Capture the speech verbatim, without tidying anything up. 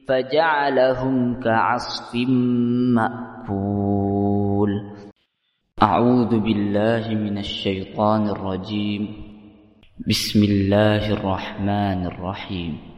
فجعلهم كعصف مأكول. أعوذ بالله من الشيطان الرجيم. بسم الله الرحمن الرحيم.